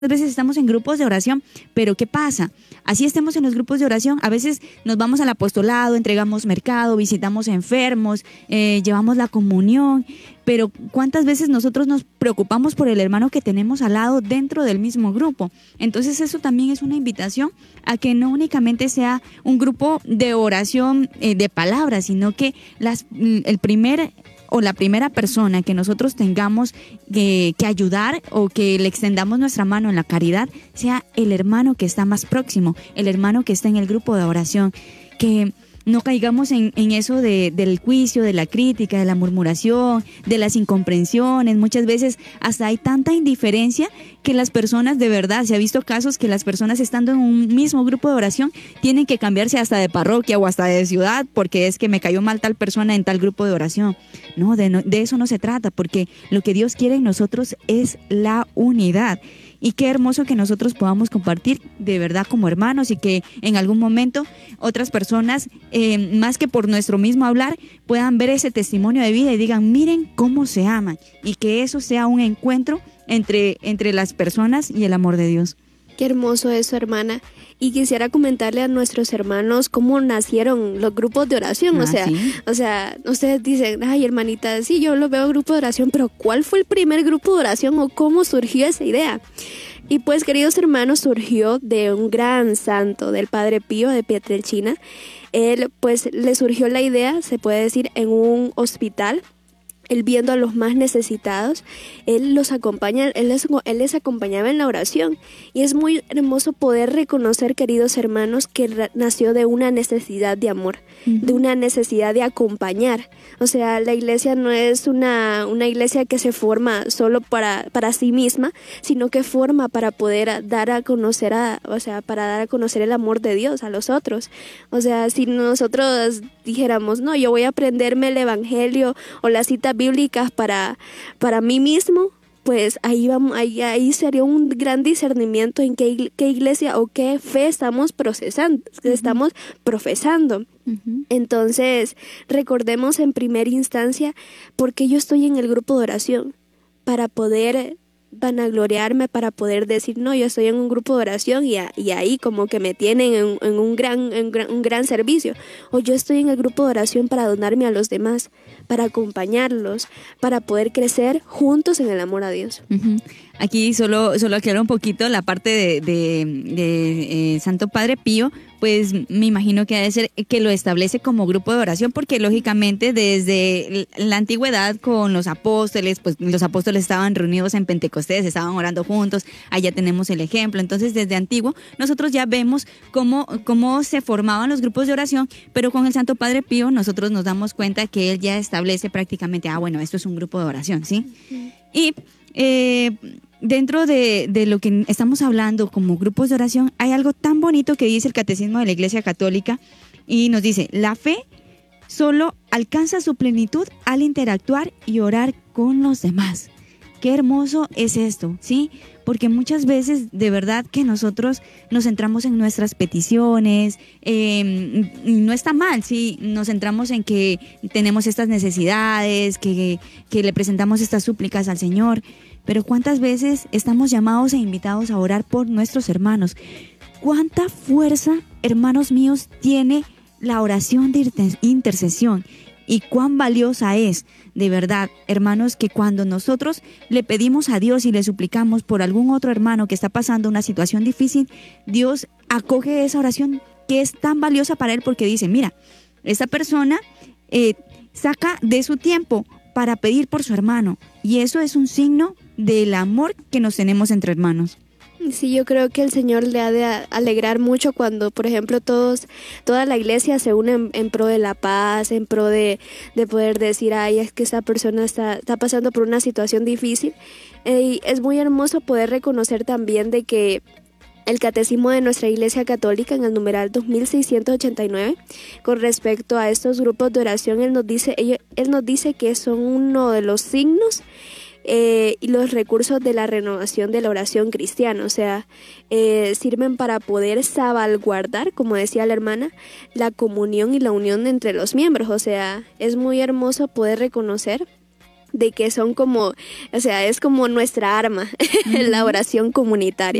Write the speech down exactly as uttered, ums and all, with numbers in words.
veces estamos en grupos de oración, pero ¿qué pasa? Así estemos en los grupos de oración, a veces nos vamos al apostolado, entregamos mercado, visitamos enfermos, eh, llevamos la comunión, pero ¿cuántas veces nosotros nos preocupamos por el hermano que tenemos al lado dentro del mismo grupo? Entonces eso también es una invitación a que no únicamente sea un grupo de oración eh, de palabras, sino que las, el primer o la primera persona que nosotros tengamos que, que ayudar o que le extendamos nuestra mano en la caridad sea el hermano que está más próximo, el hermano que está en el grupo de oración, que no caigamos en, en eso de, del juicio, de la crítica, de la murmuración, de las incomprensiones. Muchas veces hasta hay tanta indiferencia que las personas, de verdad, se ha visto casos que las personas estando en un mismo grupo de oración tienen que cambiarse hasta de parroquia o hasta de ciudad porque es que me cayó mal tal persona en tal grupo de oración. No, de, no, de eso no se trata, porque lo que Dios quiere en nosotros es la unidad. Y qué hermoso que nosotros podamos compartir de verdad como hermanos y que en algún momento otras personas, eh, más que por nuestro mismo hablar, puedan ver ese testimonio de vida y digan, miren cómo se aman, y que eso sea un encuentro entre, entre las personas y el amor de Dios. Qué hermoso eso, hermana. Y quisiera comentarle a nuestros hermanos cómo nacieron los grupos de oración. Ah, o sea, ¿sí? o sea, ustedes dicen, ay, hermanita, sí, yo lo veo grupo de oración, pero ¿cuál fue el primer grupo de oración o cómo surgió esa idea? Y pues, queridos hermanos, surgió de un gran santo, del Padre Pío de Pietrelcina. Él, pues, le surgió la idea, se puede decir, en un hospital. Él viendo a los más necesitados, Él los acompaña, Él les, él les acompañaba en la oración. Y es muy hermoso poder reconocer, queridos hermanos, que ra- nació de una necesidad de amor, uh-huh. de una necesidad de acompañar. O sea, la iglesia no es una, una iglesia que se forma solo para, para sí misma, sino que forma para poder dar a conocer, a, o sea, para dar a conocer el amor de Dios a los otros. O sea, si nosotros dijéramos, no, yo voy a aprenderme el evangelio o la cita bíblicas para, para mí mismo, pues ahí vamos, ahí, ahí sería un gran discernimiento en qué, qué iglesia o qué fe estamos procesando, uh-huh. estamos profesando. Uh-huh. Entonces, recordemos en primera instancia por qué yo estoy en el grupo de oración, para poder vanagloriarme, para poder decir, no, yo estoy en un grupo de oración y, a, y ahí como que me tienen en, en, un gran, en gran, un gran servicio, o yo estoy en el grupo de oración para donarme a los demás, para acompañarlos, para poder crecer juntos en el amor a Dios. Uh-huh. Aquí solo, solo aclaro un poquito la parte de, de, de eh, Santo Padre Pío, pues me imagino que ha de ser que lo establece como grupo de oración, porque lógicamente desde la antigüedad con los apóstoles, pues los apóstoles estaban reunidos en Pentecostés, estaban orando juntos, allá tenemos el ejemplo. Entonces desde antiguo nosotros ya vemos cómo, cómo se formaban los grupos de oración, pero con el Santo Padre Pío nosotros nos damos cuenta que él ya establece prácticamente, ah bueno, esto es un grupo de oración, ¿sí? Uh-huh. Y eh, dentro de, de lo que estamos hablando como grupos de oración, hay algo tan bonito que dice el Catecismo de la Iglesia Católica y nos dice, la fe solo alcanza su plenitud al interactuar y orar con los demás. Qué hermoso es esto, ¿sí? Porque muchas veces de verdad que nosotros nos centramos en nuestras peticiones, eh, no está mal, ¿sí? Nos centramos en que tenemos estas necesidades, que, que le presentamos estas súplicas al Señor, pero ¿cuántas veces estamos llamados e invitados a orar por nuestros hermanos? ¿Cuánta fuerza, hermanos míos, tiene la oración de intercesión? Y cuán valiosa es, de verdad, hermanos, que cuando nosotros le pedimos a Dios y le suplicamos por algún otro hermano que está pasando una situación difícil, Dios acoge esa oración que es tan valiosa para él porque dice, mira, esta persona eh, saca de su tiempo para pedir por su hermano y eso es un signo del amor que nos tenemos entre hermanos. Sí, yo creo que el Señor le ha de alegrar mucho cuando, por ejemplo, todos, toda la iglesia se une en, en pro de la paz, en pro de, de poder decir, ay, es que esa persona está, está pasando por una situación difícil. Eh, y es muy hermoso poder reconocer también de que el catecismo de nuestra Iglesia Católica en el numeral dos mil seiscientos ochenta y nueve, con respecto a estos grupos de oración, él nos dice, él, él nos dice que son uno de los signos Eh, y los recursos de la renovación de la oración cristiana, o sea, eh, sirven para poder salvaguardar, como decía la hermana, la comunión y la unión entre los miembros. O sea, es muy hermoso poder reconocer de que son como, o sea, es como nuestra arma, la oración comunitaria.